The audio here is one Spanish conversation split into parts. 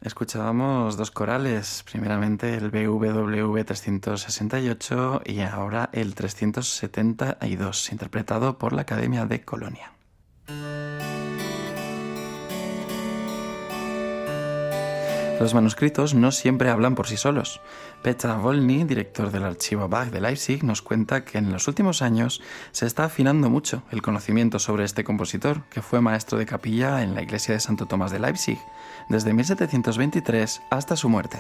Escuchábamos dos corales, primeramente el BWV 368 y ahora el 372, interpretado por la Academia de Colonia. Los manuscritos no siempre hablan por sí solos. Peter Wolny, director del archivo Bach de Leipzig, nos cuenta que en los últimos años se está afinando mucho el conocimiento sobre este compositor, que fue maestro de capilla en la iglesia de Santo Tomás de Leipzig, desde 1723 hasta su muerte.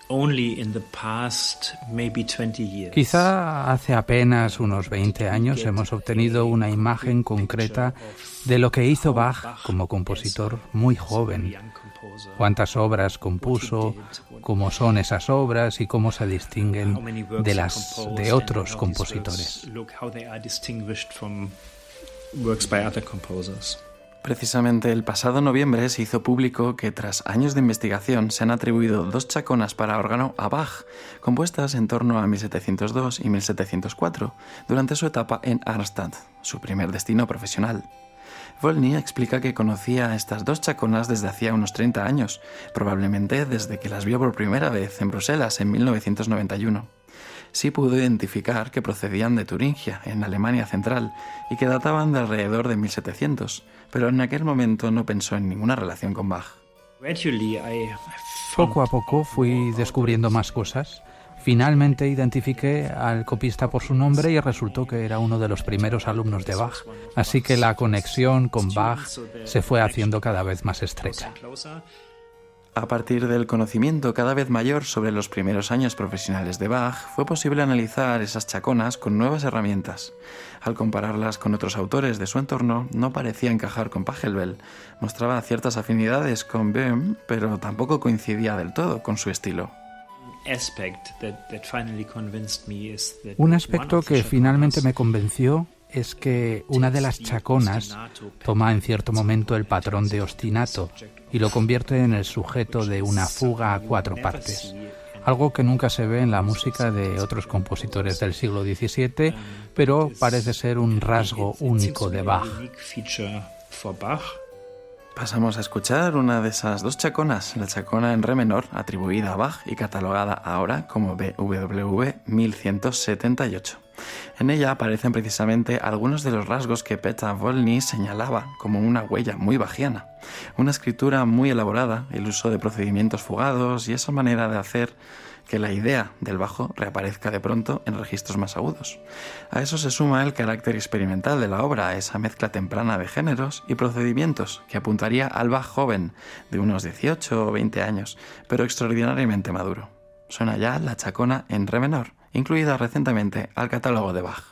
Quizá hace apenas unos 20 años hemos obtenido una imagen concreta de lo que hizo Bach como compositor muy joven. Cuántas obras compuso, cómo son esas obras y cómo se distinguen de las de otros compositores. Precisamente el pasado noviembre se hizo público que tras años de investigación se han atribuido 2 chaconas para órgano a Bach, compuestas en torno a 1702 y 1704, durante su etapa en Arnstadt, su primer destino profesional. Wolny explica que conocía a estas 2 chaconas desde hacía unos 30 años, probablemente desde que las vio por primera vez en Bruselas en 1991. Sí pudo identificar que procedían de Turingia, en Alemania Central, y que databan de alrededor de 1700, pero en aquel momento no pensó en ninguna relación con Bach. Poco a poco fui descubriendo más cosas. Finalmente identifiqué al copista por su nombre y resultó que era uno de los primeros alumnos de Bach, así que la conexión con Bach se fue haciendo cada vez más estrecha. A partir del conocimiento cada vez mayor sobre los primeros años profesionales de Bach, fue posible analizar esas chaconas con nuevas herramientas. Al compararlas con otros autores de su entorno, no parecía encajar con Pachelbel. Mostraba ciertas afinidades con Böhm, pero tampoco coincidía del todo con su estilo. Un aspecto que finalmente me convenció es que una de las chaconas toma en cierto momento el patrón de ostinato y lo convierte en el sujeto de una fuga a 4 partes, algo que nunca se ve en la música de otros compositores del siglo XVII, pero parece ser un rasgo único de Bach. Pasamos a escuchar una de esas 2 chaconas, la chacona en re menor, atribuida a Bach y catalogada ahora como BWV 1178. En ella aparecen precisamente algunos de los rasgos que Peter Wolny señalaba como una huella muy bachiana. Una escritura muy elaborada, el uso de procedimientos fugados y esa manera de hacer que la idea del bajo reaparezca de pronto en registros más agudos. A eso se suma el carácter experimental de la obra, esa mezcla temprana de géneros y procedimientos que apuntaría al Bach joven, de unos 18 o 20 años, pero extraordinariamente maduro. Suena ya la chacona en re menor, incluida recientemente al catálogo de Bach.